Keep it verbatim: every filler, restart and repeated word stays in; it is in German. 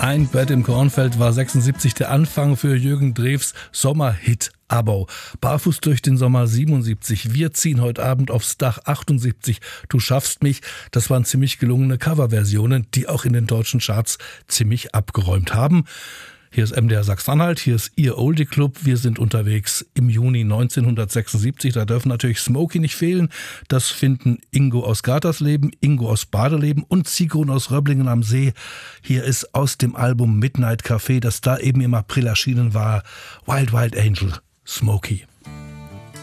Ein Bett im Kornfeld war sechsundsiebzig der Anfang für Jürgen Drews Sommerhit Abo. Barfuß durch den Sommer siebenundsiebzig. Wir ziehen heute Abend aufs Dach achtundsiebzig. Du schaffst mich. Das waren ziemlich gelungene Coverversionen, die auch in den deutschen Charts ziemlich abgeräumt haben. Hier ist M D R Sachsen-Anhalt, hier ist Ihr Oldie Club. Wir sind unterwegs im Juni neunzehnhundertsechsundsiebzig. Da dürfen natürlich Smokey nicht fehlen. Das finden Ingo aus Gatersleben, Ingo aus Badeleben und Sigrun aus Röblingen am See. Hier ist aus dem Album Midnight Café, das da eben im April erschienen war, Wild Wild Angel, Smokey.